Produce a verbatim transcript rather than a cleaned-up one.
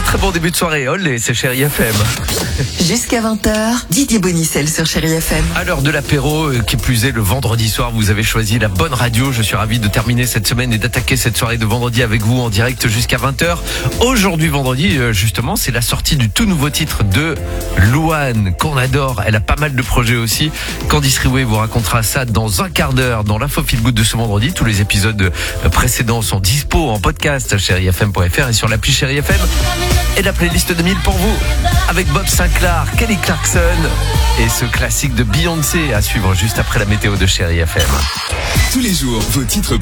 Très bon début de soirée, olé, c'est Chérie F M. Jusqu'à vingt heures, Didier Bonicel sur Chérie F M. À l'heure de l'apéro, qui plus est le vendredi soir, vous avez choisi la bonne radio. Je suis ravi de terminer cette semaine et d'attaquer cette soirée de vendredi avec vous en direct jusqu'à vingt heures. Aujourd'hui vendredi, justement, c'est la sortie du tout nouveau titre de Louane, qu'on adore. Elle a pas mal de projets aussi. Candice Riouet vous racontera ça dans un quart d'heure dans l'info feel good de ce vendredi. Tous les épisodes précédents sont dispo en podcast chérie f m point f r et sur l'appli Chérie F M. Et la playlist de mille pour vous avec Bob Sinclair, Kelly Clarkson et ce classique de Beyoncé à suivre juste après la météo de Chérie F M. Tous les jours, vos titres